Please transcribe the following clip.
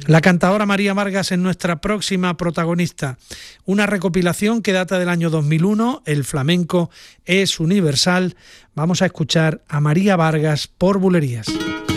La cantadora María Vargas es nuestra próxima protagonista. Una recopilación que data del año 2001, El flamenco es universal. Vamos a escuchar a María Vargas por Bulerías.